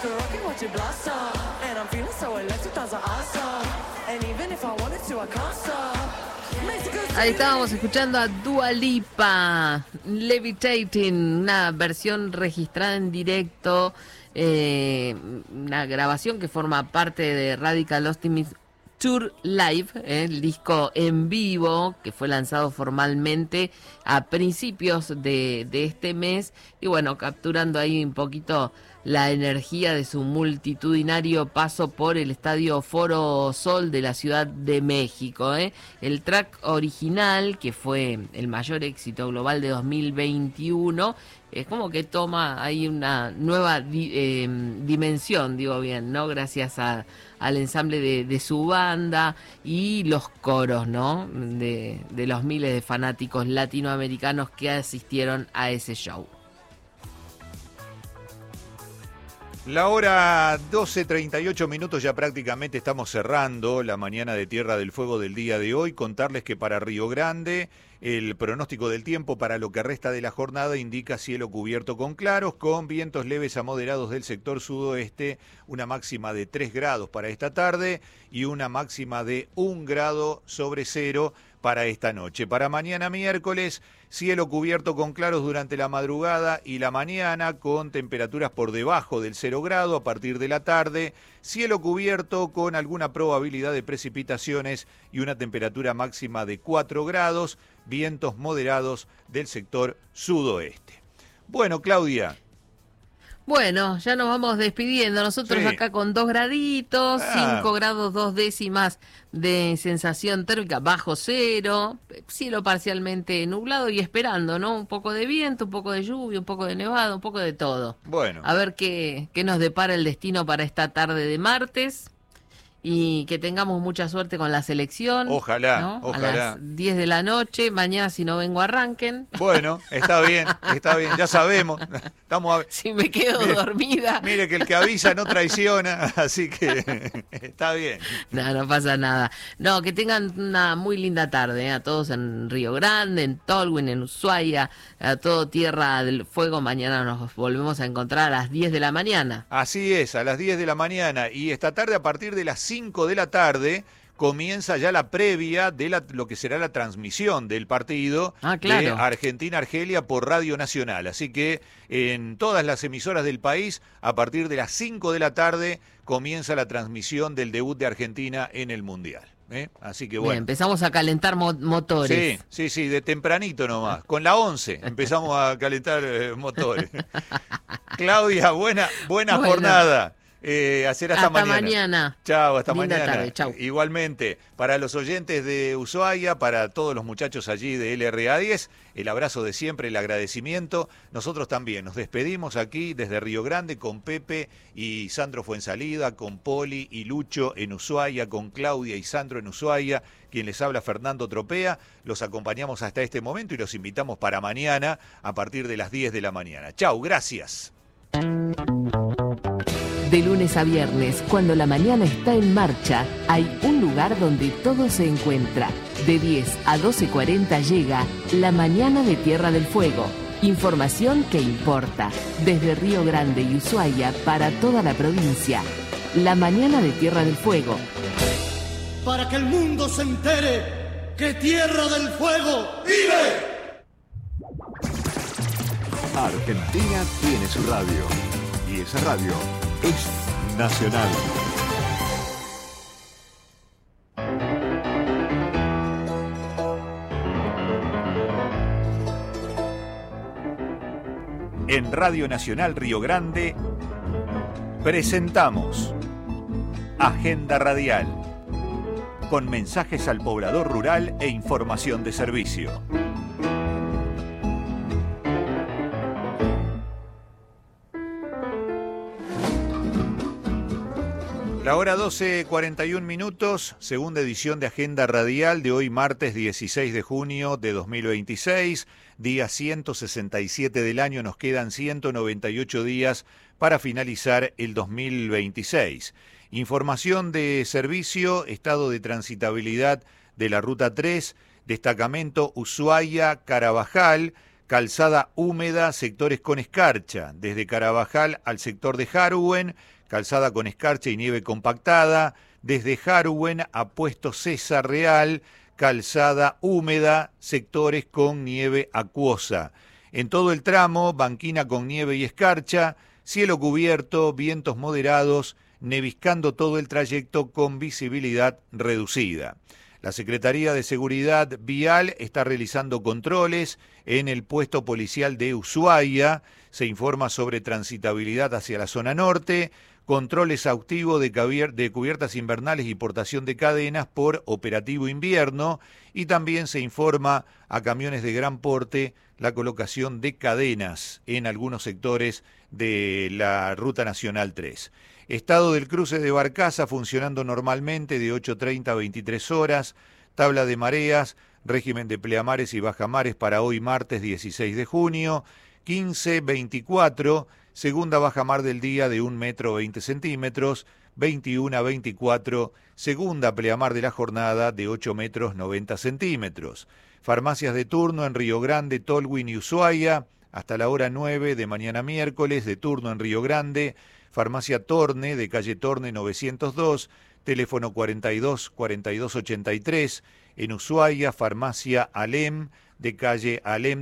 Ahí estábamos escuchando a Dua Lipa, Levitating, una versión registrada en directo, una grabación que forma parte de Radical Optimism Tour Live, el disco en vivo que fue lanzado formalmente a principios de este mes, y bueno, capturando ahí un poquito la energía de su multitudinario paso por el Estadio Foro Sol de la Ciudad de México. El track original, que fue el mayor éxito global de 2021, es como que toma ahí una nueva dimensión, digo bien, ¿no? Gracias al ensamble de su banda y los coros, ¿no? De los miles de fanáticos latinoamericanos que asistieron a ese show. La hora 12:38 minutos, ya prácticamente estamos cerrando la mañana de Tierra del Fuego del día de hoy. Contarles que para Río Grande el pronóstico del tiempo para lo que resta de la jornada indica cielo cubierto con claros, con vientos leves a moderados del sector sudoeste, una máxima de 3 grados para esta tarde y una máxima de 1 grado sobre cero para esta noche. Para mañana miércoles, cielo cubierto con claros durante la madrugada y la mañana, con temperaturas por debajo del 0 grado a partir de la tarde, cielo cubierto con alguna probabilidad de precipitaciones y una temperatura máxima de 4 grados, vientos moderados del sector sudoeste. Bueno, Claudia. Bueno, ya nos vamos despidiendo. Nosotros Sí. acá con 2 graditos, 5 grados 2 décimas de sensación térmica bajo cero, cielo parcialmente nublado y esperando, ¿no? Un poco de viento, un poco de lluvia, un poco de nevada, un poco de todo. Bueno. A ver qué nos depara el destino para esta tarde de martes. Y que tengamos mucha suerte con la selección. Ojalá, ¿no? ojalá. A las 10 de la noche, mañana si no vengo arranquen. Bueno, está bien, ya sabemos. Si me quedo dormida. Mire que el que avisa no traiciona, así que está bien. No pasa nada. No, que tengan una muy linda tarde, a todos en Río Grande, en Tolwyn, en Ushuaia, a todo Tierra del Fuego. Mañana nos volvemos a encontrar a las 10 de la mañana. Así es, a las 10 de la mañana, y esta tarde a partir de las 5 de la tarde comienza ya la previa de lo que será la transmisión del partido de Argentina-Argelia por Radio Nacional. Así que en todas las emisoras del país, a partir de las 5 de la tarde, comienza la transmisión del debut de Argentina en el Mundial. Así que bueno. Bien, empezamos a calentar motores. Sí, de tempranito nomás. Con la 11 empezamos a calentar motores. Claudia, buena jornada. Será hasta mañana. Chao, hasta Linda mañana. Tarde, chau. Igualmente, para los oyentes de Ushuaia, para todos los muchachos allí de LRA10, el abrazo de siempre, el agradecimiento. Nosotros también nos despedimos aquí desde Río Grande con Pepe y Sandro Fuensalida, con Poli y Lucho en Ushuaia, con Claudia y Sandro en Ushuaia, quien les habla Fernando Tropea. Los acompañamos hasta este momento y los invitamos para mañana a partir de las 10 de la mañana. Chau, gracias. De lunes a viernes, cuando la mañana está en marcha, hay un lugar donde todo se encuentra. De 10 a 12:40 llega La Mañana de Tierra del Fuego. Información que importa. Desde Río Grande y Ushuaia para toda la provincia. La Mañana de Tierra del Fuego. Para que el mundo se entere que Tierra del Fuego vive. Argentina tiene su radio. Y esa radio es nacional. En Radio Nacional Río Grande presentamos Agenda Radial, con mensajes al poblador rural e información de servicio. La hora 12:41 minutos, segunda edición de Agenda Radial de hoy martes 16 de junio de 2026, día 167 del año, nos quedan 198 días para finalizar el 2026. Información de servicio, estado de transitabilidad de la Ruta 3, destacamento Ushuaia-Carabajal, calzada húmeda, sectores con escarcha, desde Carabajal al sector de Jaruguen, calzada con escarcha y nieve compactada, desde Jaruguen a Puesto César Real, calzada húmeda, sectores con nieve acuosa. En todo el tramo, banquina con nieve y escarcha, cielo cubierto, vientos moderados, neviscando todo el trayecto con visibilidad reducida. La Secretaría de Seguridad Vial está realizando controles en el puesto policial de Ushuaia. Se informa sobre transitabilidad hacia la zona norte, control exhaustivo de cubiertas invernales y portación de cadenas por operativo invierno, y también se informa a camiones de gran porte la colocación de cadenas en algunos sectores de la Ruta Nacional 3. Estado del cruce de Barcaza funcionando normalmente de 8:30 a 23 horas. Tabla de mareas, régimen de pleamares y bajamares para hoy martes 16 de junio. 15:24, segunda bajamar del día de 1 metro 20 centímetros. 21 a 24, segunda pleamar de la jornada de 8 metros 90 centímetros. Farmacias de turno en Río Grande, Tolwyn y Ushuaia, hasta la hora 9 de mañana miércoles, de turno en Río Grande. Farmacia Torne, de calle Torne 902, teléfono 42 42 83. En Ushuaia, Farmacia Alem, de calle Alem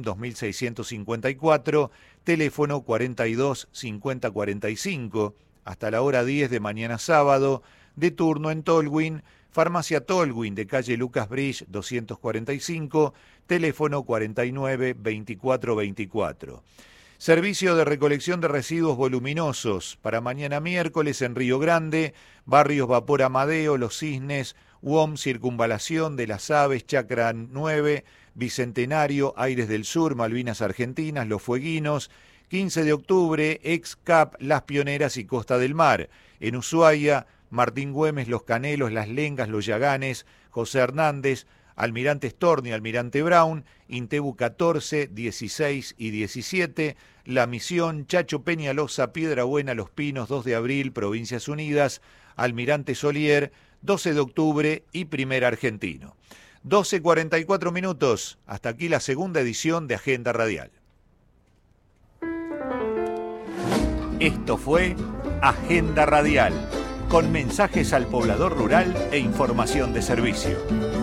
2654, teléfono 42 50 45. Hasta la hora 10 de mañana sábado, de turno en Tolwyn, Farmacia Tolwyn, de calle Lucas Bridge 245, teléfono 49 24 24. Servicio de recolección de residuos voluminosos para mañana miércoles en Río Grande, barrios Vapor Amadeo, Los Cisnes, UOM, Circunvalación de las Aves, Chacra 9, Bicentenario, Aires del Sur, Malvinas Argentinas, Los Fueguinos, 15 de octubre, Ex-Cap, Las Pioneras y Costa del Mar. En Ushuaia, Martín Güemes, Los Canelos, Las Lengas, Los Yaganes, José Hernández, Almirante Storni, Almirante Brown, Intebu 14, 16 y 17, La Misión, Chacho Peñalosa, Piedra Buena, Los Pinos, 2 de abril, Provincias Unidas, Almirante Solier, 12 de octubre y Primer Argentino. 12:44 minutos, hasta aquí la segunda edición de Agenda Radial. Esto fue Agenda Radial, con mensajes al poblador rural e información de servicio.